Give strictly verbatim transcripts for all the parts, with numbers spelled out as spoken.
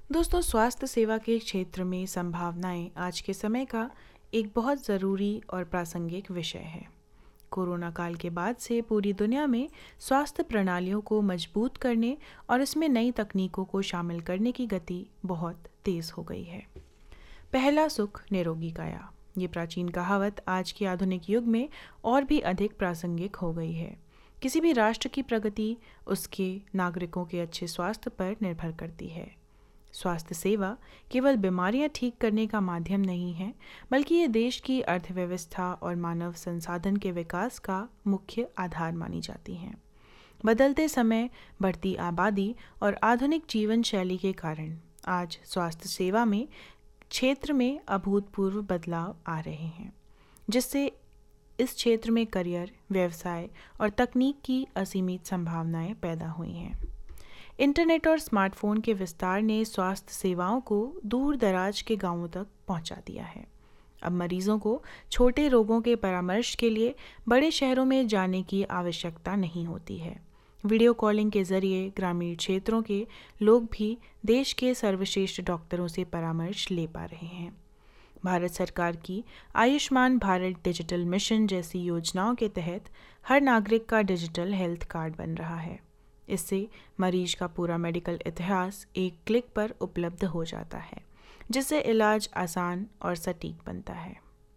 दोस्तों, स्वास्थ्य सेवा के क्षेत्र में संभावनाएं आज के समय का एक बहुत ज़रूरी और प्रासंगिक विषय है। कोरोना काल के बाद से पूरी दुनिया में स्वास्थ्य प्रणालियों को मजबूत करने और इसमें नई तकनीकों को शामिल करने की गति बहुत तेज़ हो गई है। पहला सुख निरोगी काया, ये प्राचीन कहावत आज के आधुनिक युग में और भी अधिक प्रासंगिक हो गई है। किसी भी राष्ट्र की प्रगति उसके नागरिकों के अच्छे स्वास्थ्य पर निर्भर करती है। स्वास्थ्य सेवा केवल बीमारियां ठीक करने का माध्यम नहीं है, बल्कि ये देश की अर्थव्यवस्था और मानव संसाधन के विकास का मुख्य आधार मानी जाती हैं। बदलते समय, बढ़ती आबादी और आधुनिक जीवन शैली के कारण आज स्वास्थ्य सेवा में क्षेत्र में अभूतपूर्व बदलाव आ रहे हैं, जिससे इस क्षेत्र में करियर, व्यवसाय और तकनीक की असीमित संभावनाएं पैदा हुई हैं। इंटरनेट और स्मार्टफोन के विस्तार ने स्वास्थ्य सेवाओं को दूर दराज के गांवों तक पहुंचा दिया है। अब मरीजों को छोटे रोगों के परामर्श के लिए बड़े शहरों में जाने की आवश्यकता नहीं होती है। वीडियो कॉलिंग के जरिए ग्रामीण क्षेत्रों के लोग भी देश के सर्वश्रेष्ठ डॉक्टरों से परामर्श ले पा रहे हैं। भारत सरकार की आयुष्मान भारत डिजिटल मिशन जैसी योजनाओं के तहत हर नागरिक का डिजिटल हेल्थ कार्ड बन रहा है। इससे मरीज का पूरा मेडिकल इतिहास एक क्लिक पर उपलब्ध हो जाता है, जिससे इलाज आसान और सटीक बनता है।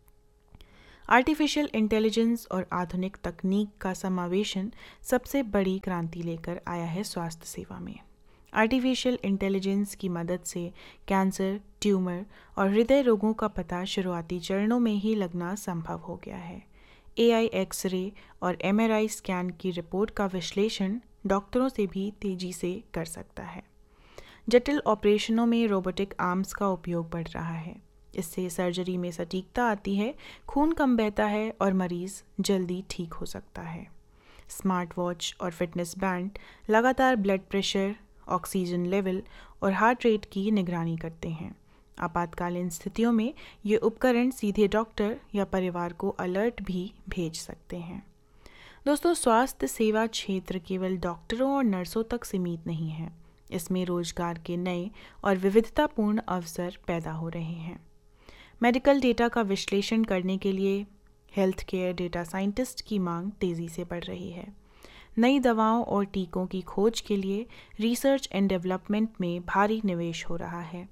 आर्टिफिशियल इंटेलिजेंस और आधुनिक तकनीक का समावेशन सबसे बड़ी क्रांति लेकर आया है स्वास्थ्य सेवा में। आर्टिफिशियल इंटेलिजेंस की मदद से कैंसर, ट्यूमर और हृदय रोगों का पता शुरुआती चरणों में ही लगना संभव हो गया है। एआई एक्सरे और एमआरआई स्कैन की रिपोर्ट का विश्लेषण डॉक्टरों से भी तेजी से कर सकता है। जटिल ऑपरेशनों में रोबोटिक आर्म्स का उपयोग बढ़ रहा है। इससे सर्जरी में सटीकता आती है, खून कम बहता है और मरीज जल्दी ठीक हो सकता है। स्मार्ट वॉच और फिटनेस बैंड लगातार ब्लड प्रेशर, ऑक्सीजन लेवल और हार्ट रेट की निगरानी करते हैं। आपातकालीन स्थितियों में ये उपकरण सीधे डॉक्टर या परिवार को अलर्ट भी भेज सकते हैं। दोस्तों, स्वास्थ्य सेवा क्षेत्र केवल डॉक्टरों और नर्सों तक सीमित नहीं है। इसमें रोजगार के नए और विविधतापूर्ण अवसर पैदा हो रहे हैं। मेडिकल डेटा का विश्लेषण करने के लिए हेल्थ केयर डेटा साइंटिस्ट की मांग तेज़ी से बढ़ रही है। नई दवाओं और टीकों की खोज के लिए रिसर्च एंड डेवलपमेंट में भारी निवेश हो रहा है।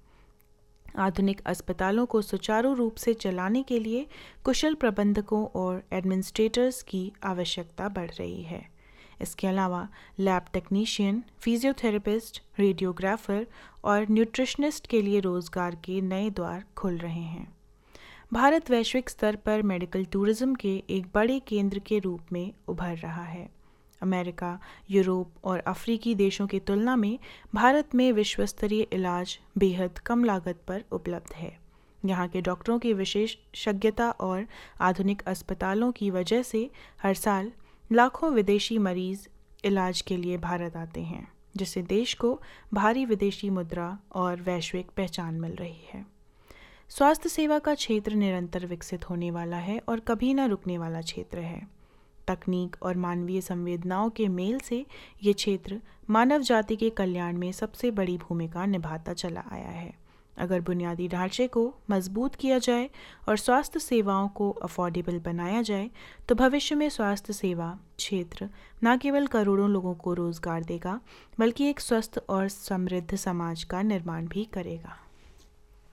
आधुनिक अस्पतालों को सुचारू रूप से चलाने के लिए कुशल प्रबंधकों और एडमिनिस्ट्रेटर्स की आवश्यकता बढ़ रही है। इसके अलावा लैब टेक्नीशियन, फिजियोथेरेपिस्ट, रेडियोग्राफर और न्यूट्रिशनिस्ट के लिए रोजगार के नए द्वार खुल रहे हैं। भारत वैश्विक स्तर पर मेडिकल टूरिज्म के एक बड़े केंद्र के रूप में उभर रहा है। अमेरिका, यूरोप और अफ्रीकी देशों की तुलना में भारत में विश्वस्तरीय इलाज बेहद कम लागत पर उपलब्ध है। यहाँ के डॉक्टरों की विशेषज्ञता और आधुनिक अस्पतालों की वजह से हर साल लाखों विदेशी मरीज इलाज के लिए भारत आते हैं, जिससे देश को भारी विदेशी मुद्रा और वैश्विक पहचान मिल रही है। स्वास्थ्य सेवा का क्षेत्र निरंतर विकसित होने वाला है और कभी न रुकने वाला क्षेत्र है। तकनीक और मानवीय संवेदनाओं के मेल से ये क्षेत्र मानव जाति के कल्याण में सबसे बड़ी भूमिका निभाता चला आया है। अगर बुनियादी ढांचे को मजबूत किया जाए और स्वास्थ्य सेवाओं को अफोर्डेबल बनाया जाए, तो भविष्य में स्वास्थ्य सेवा क्षेत्र न केवल करोड़ों लोगों को रोजगार देगा, बल्कि एक स्वस्थ और समृद्ध समाज का निर्माण भी करेगा।